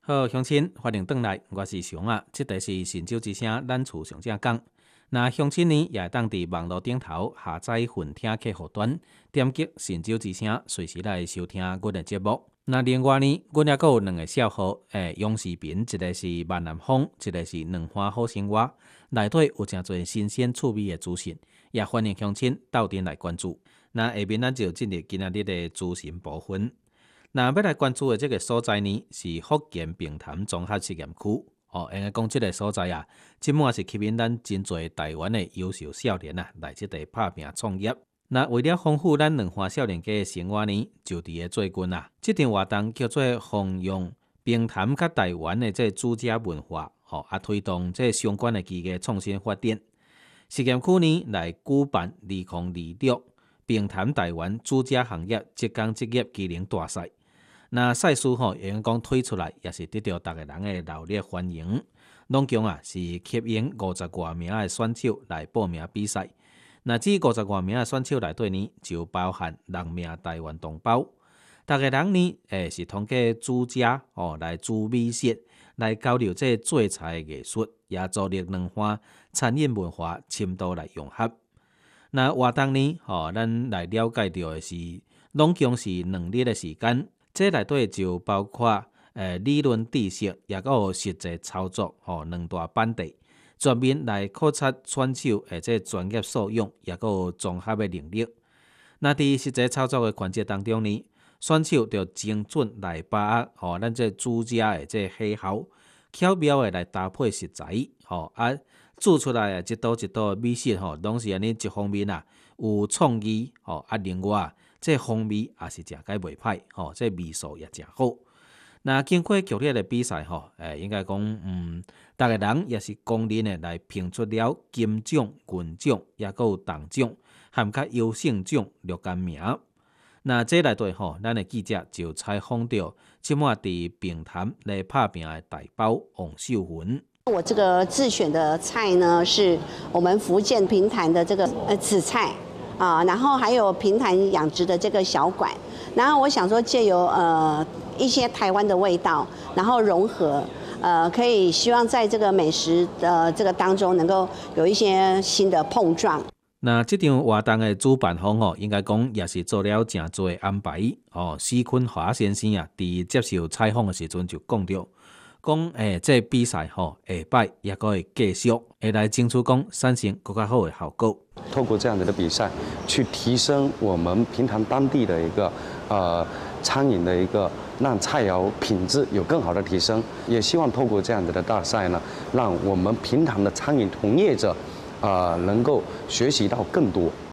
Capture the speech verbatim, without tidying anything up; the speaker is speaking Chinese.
好，乡亲，欢迎转来，我是熊啊。这个是神州之声咱厝上正讲。那乡亲呢，也当伫网络顶头下载混听客户端，点击神州之声，随时来收听阮的节目。那另外呢，阮也有两个小号，诶，用视频，一个是万南风，一个是两花好生活，内底有诚侪新鲜趣味的资讯，也欢迎乡亲到店来关注。那下面咱就进入今仔日的资讯部分。那要来关注的这个所在呢，是福建平潭综合实验区。哦，应该讲这个所在啊，即满是吸引咱真侪台湾的优秀少年啊，来这地打拼创业。那为了丰富咱两花少年家的生活呢，就伫个最近啊，这场活动叫做弘扬平潭甲台湾的这主家文化，哦，啊推动这相关的企业创新发展。实验区呢来举办二零二六平潭台湾主家行业职工职业技能大赛。那赛事吼，应该讲推出来，也是得到大家人的热烈欢迎。拢共啊是吸引五十多名的选手来报名比赛。那这五十多名的选手内底呢，就包含六名台湾同胞。大家人呢，诶是通过煮食哦来煮美食，来交流这做菜的艺术，也助力两岸餐饮文化深度来融合。那活动呢，吼、哦，咱来了解到的是，拢共是两日的时间。这内底就包括诶理论知识，也有实际操作，吼两大班地，全面来考察选手诶这专业素养，也有综合的能力。那伫实际操作的环节当中呢，选手就精准来把握吼咱这煮食的这喜好，巧妙的来搭配食材，吼啊煮出来啊一道一道的美食吼，拢是安尼一方面啊有创意，吼啊另外。这风味也是食解袂歹，吼，这味素也真好。那经过剧烈的比赛，吼，诶，应该讲，嗯，大家人也是公认的来评出了金奖、银奖，也有铜奖，含较优胜奖六间名。那这内底吼，咱的记者就采访到即满伫平潭来拍拼的大包王秀云。 我这个自选的菜呢，是我们福建平潭的这个呃紫菜。啊，然后还有平潭养殖的这个小馆，然后我想说借由呃一些台湾的味道，然后融合，呃，可以希望在这个美食的这个当中能够有一些新的碰撞。 那这场活动的主办方哦，应该讲也是做了真多的安排哦。施坤华先生啊，伫接受采访的时阵就讲到。讲诶，这比赛吼，下摆也可会继续，会来争取讲产生更加好的效果。 透过这样子的比赛，去提升我们平潭当地的一个呃餐饮的一个，让菜肴品质有更好的提升。也希望透过这样子的大赛呢，让我们平潭的餐饮从业者，呃，能够学习到更多。